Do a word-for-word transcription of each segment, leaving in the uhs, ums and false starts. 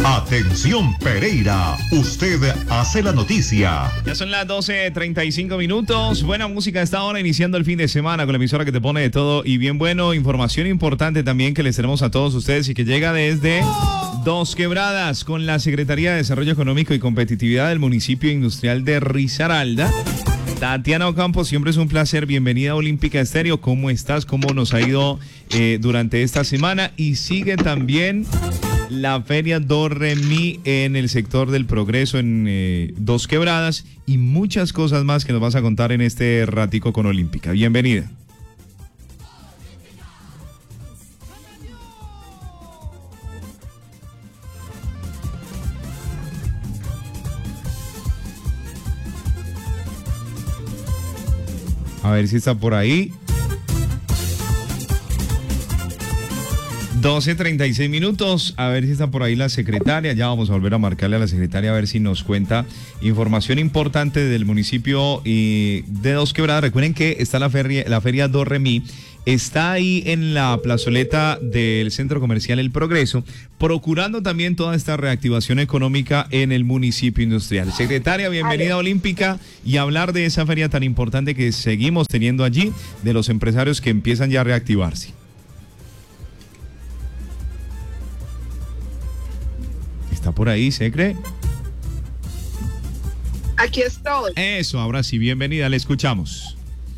Atención Pereira, usted hace la noticia. Ya son las doce treinta y cinco minutos. Buena música a esta hora, iniciando el fin de semana con la emisora que te pone de todo y bien bueno. Información importante también que les tenemos a todos ustedes y que llega desde Dos Quebradas con la Secretaría de Desarrollo Económico y Competitividad del municipio industrial de Risaralda. Tatiana Ocampo, siempre es un placer. Bienvenida a Olímpica Estéreo. ¿Cómo estás? ¿Cómo nos ha ido eh, durante esta semana? Y sigue también la Feria Do Re Mi en el sector del Progreso en eh, Dos Quebradas y muchas cosas más que nos vas a contar en este ratico con Olímpica. Bienvenida. A ver si está por ahí. doce treinta y seis minutos, a ver si está por ahí la secretaria. Ya vamos a volver a marcarle a la secretaria a ver si nos cuenta información importante del municipio y de Dos Quebradas. Recuerden que está la feria, la feria Do Re Mi. Está ahí en la plazoleta del Centro Comercial El Progreso, procurando también toda esta reactivación económica en el municipio industrial. Secretaria, bienvenida a Olímpica y hablar de esa feria tan importante que seguimos teniendo allí, de los empresarios que empiezan ya a reactivarse. ¿Está por ahí, Secre? Aquí estoy. Eso, ahora sí, bienvenida, le escuchamos.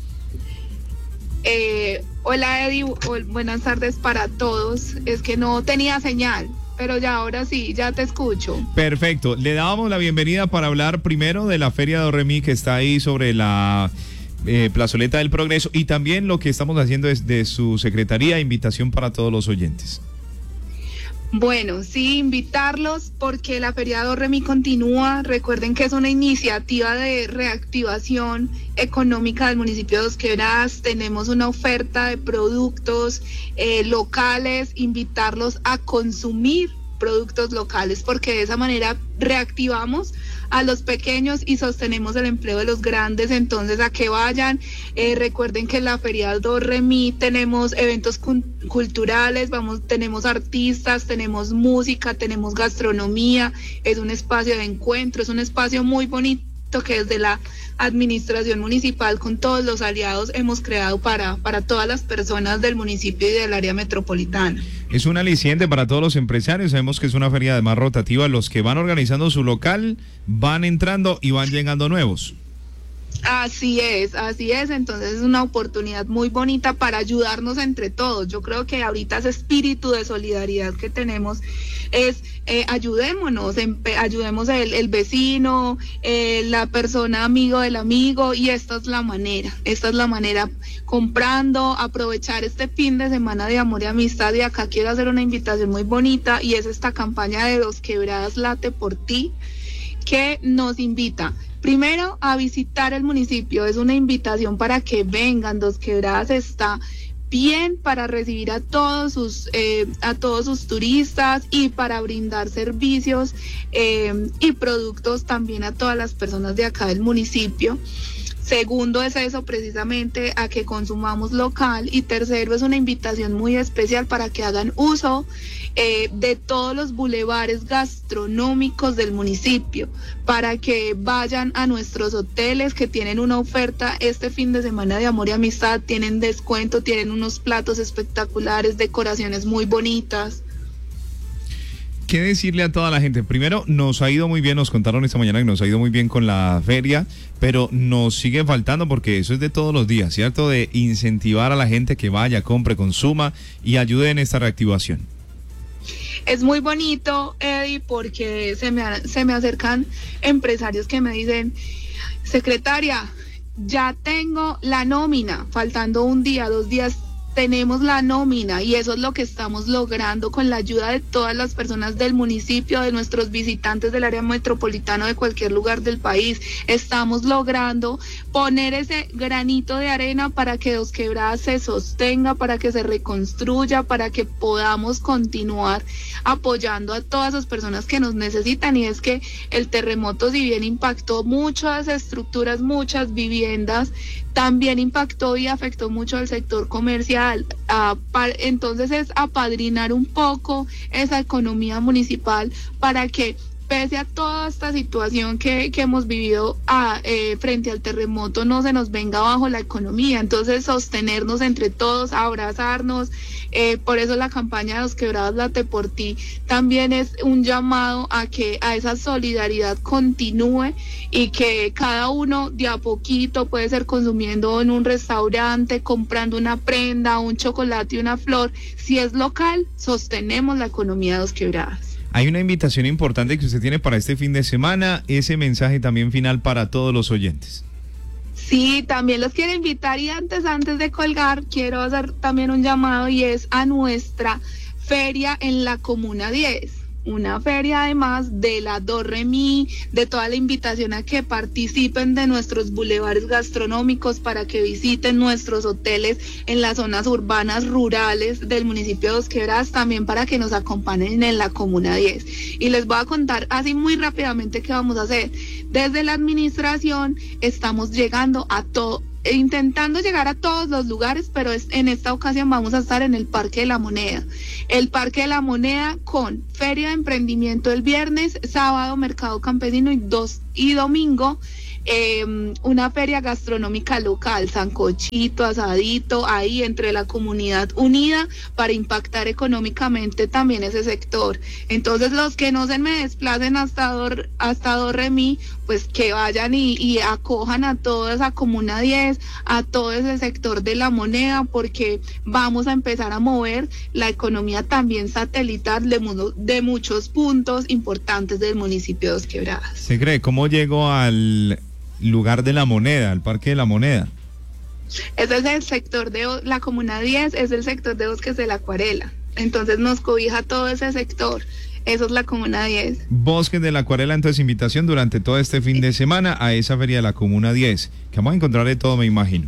Eh, hola Eddie, buenas tardes para todos. Es que no tenía señal, pero ya ahora sí, ya te escucho. Perfecto, le dábamos la bienvenida para hablar primero de la Feria Do Re Mi que está ahí sobre la eh, plazoleta del Progreso y también lo que estamos haciendo es de su secretaría, invitación para todos los oyentes. Bueno, sí, invitarlos porque la Feria Do Re Mi continúa. Recuerden que es una iniciativa de reactivación económica del municipio de Dos Quebradas. Tenemos una oferta de productos eh, locales, invitarlos a consumir productos locales porque de esa manera reactivamos a los pequeños y sostenemos el empleo de los grandes. Entonces, a que vayan. Eh, recuerden que en la Feria Do Re Mi tenemos eventos cu- culturales, vamos, tenemos artistas, tenemos música, tenemos gastronomía, es un espacio de encuentro, es un espacio muy bonito que desde la administración municipal con todos los aliados hemos creado para, para todas las personas del municipio y del área metropolitana. Es un aliciente para todos los empresarios, sabemos que es una feria además rotativa, los que van organizando su local van entrando y van llegando nuevos. Así es, así es, entonces es una oportunidad muy bonita para ayudarnos entre todos. Yo creo que ahorita ese espíritu de solidaridad que tenemos es eh, ayudémonos, empe- ayudemos el, el vecino, eh, la persona amigo del amigo y esta es la manera, esta es la manera comprando, aprovechar este fin de semana de amor y amistad y acá quiero hacer una invitación muy bonita y es esta campaña de Dos Quebradas Late por Ti que nos invita primero a visitar el municipio, es una invitación para que vengan. Dos Quebradas está bien para recibir a todos sus eh, a todos sus turistas y para brindar servicios eh, y productos también a todas las personas de acá del municipio. Segundo es eso, precisamente a que consumamos local. Y tercero es una invitación muy especial para que hagan uso eh, de todos los bulevares gastronómicos del municipio, para que vayan a nuestros hoteles que tienen una oferta este fin de semana de amor y amistad, tienen descuento, tienen unos platos espectaculares, decoraciones muy bonitas. ¿Qué decirle a toda la gente? Primero, nos ha ido muy bien, nos contaron esta mañana que nos ha ido muy bien con la feria, pero nos sigue faltando porque eso es de todos los días, ¿cierto? De incentivar a la gente que vaya, compre, consuma y ayude en esta reactivación. Es muy bonito, Eddie, porque se me, se me acercan empresarios que me dicen, secretaria, ya tengo la nómina, faltando un día, dos días, tenemos la nómina y eso es lo que estamos logrando con la ayuda de todas las personas del municipio, de nuestros visitantes del área metropolitana, de cualquier lugar del país. Estamos logrando poner ese granito de arena para que Dos Quebradas se sostenga, para que se reconstruya, para que podamos continuar apoyando a todas esas personas que nos necesitan. Y es que el terremoto, si bien impactó muchas estructuras, muchas viviendas, también impactó y afectó mucho al sector comercial. Uh, para, entonces es apadrinar un poco esa economía municipal para que, pese a toda esta situación que, que hemos vivido a, eh, frente al terremoto, no se nos venga abajo la economía. Entonces, sostenernos entre todos, abrazarnos. Eh, por eso la campaña de Dos Quebradas Late por Ti también es un llamado a que a esa solidaridad continúe y que cada uno de a poquito, puede ser consumiendo en un restaurante, comprando una prenda, un chocolate y una flor. Si es local, sostenemos la economía de Dos Quebradas. Hay una invitación importante que usted tiene para este fin de semana, ese mensaje también final para todos los oyentes. Sí, también los quiero invitar, y antes, antes de colgar, quiero hacer también un llamado, y es a nuestra feria en la Comuna diez. Una feria además de la Do Re Mi, de toda la invitación a que participen de nuestros bulevares gastronómicos, para que visiten nuestros hoteles en las zonas urbanas rurales del municipio de Dos Quebradas, también para que nos acompañen en la Comuna diez. Y les voy a contar así muy rápidamente qué vamos a hacer. Desde la administración estamos llegando a todo, intentando llegar a todos los lugares, pero es, en esta ocasión vamos a estar en el Parque de la Moneda. El Parque de la Moneda con Feria de Emprendimiento el viernes, sábado Mercado Campesino y, dos, y domingo eh, una feria gastronómica local, sancochito, asadito, ahí entre la comunidad unida para impactar económicamente también ese sector. Entonces, los que no se me desplacen hasta Do, hasta Do Re Mi, pues que vayan y, y acojan a toda esa Comuna diez, a todo ese sector de la Moneda, porque vamos a empezar a mover la economía también satelital de, de muchos puntos importantes del municipio de Dos Quebradas. ¿Se cree? ¿Cómo llegó al lugar de la Moneda, al Parque de la Moneda? Ese es el sector de la Comuna diez, es el sector de Bosques de la Acuarela. Entonces nos cobija todo ese sector. Eso es la Comuna diez. Bosques de la Acuarela, entonces invitación durante todo este fin de semana a esa feria de la Comuna diez, que vamos a encontrar de todo, me imagino.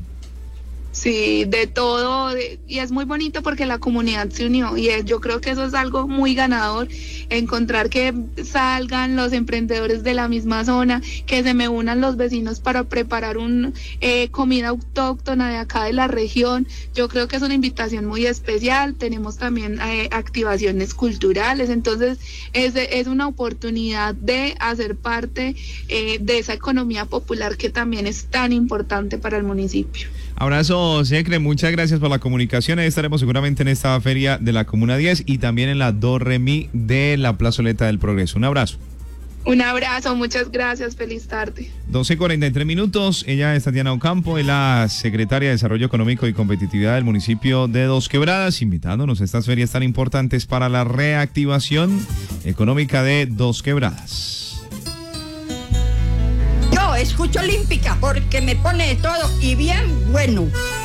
Sí, de todo, de, y es muy bonito porque la comunidad se unió, y es, yo creo que eso es algo muy ganador, encontrar que salgan los emprendedores de la misma zona, que se me unan los vecinos para preparar un eh, comida autóctona de acá de la región. Yo creo que es una invitación muy especial. Tenemos también eh, activaciones culturales, entonces es, es una oportunidad de hacer parte eh, de esa economía popular que también es tan importante para el municipio. Abrazo, Secre, muchas gracias por la comunicación. Ahí estaremos seguramente en esta feria de la Comuna diez y también en la Do Re Mi de la Plazoleta del Progreso. Un abrazo. Un abrazo, muchas gracias, feliz tarde. doce cuarenta y tres minutos, ella es Tatiana Ocampo, es la secretaria de Desarrollo Económico y Competitividad del municipio de Dos Quebradas, invitándonos a estas ferias tan importantes para la reactivación económica de Dos Quebradas. Yo escucho Olímpica porque me pone de todo y bien bueno.